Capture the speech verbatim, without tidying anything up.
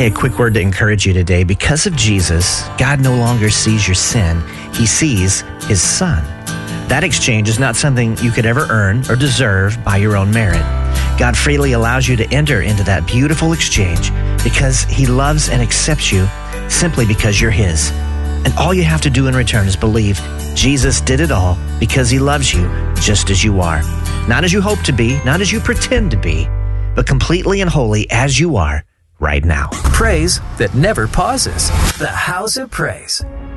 Hey, a quick word to encourage you today. Because of Jesus, God no longer sees your sin. He sees his son. That exchange is not something you could ever earn or deserve by your own merit. God freely allows you to enter into that beautiful exchange because he loves and accepts you simply because you're his. And all you have to do in return is believe Jesus did it all because he loves you just as you are. Not as you hope to be, not as you pretend to be, but completely and wholly as you are right now. Praise that never pauses. The House of Praise.